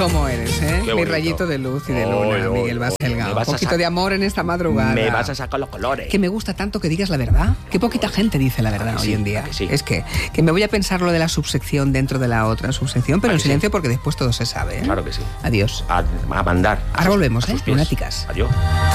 ¿Cómo eres, eh? Mi bonito. rayito de luz y de luna, Miguel Baselga. Un poquito de amor en esta madrugada. Me vas a sacar los colores. Que me gusta tanto que digas la verdad. Que poquita gente dice la verdad hoy en día. Sí. Es que me voy a pensar lo de la subsección dentro de la otra subsección, pero en silencio porque después todo se sabe. ¿eh? Claro que sí. Adiós. A mandar. Ahora volvemos, a sus pies. lunáticas. Adiós.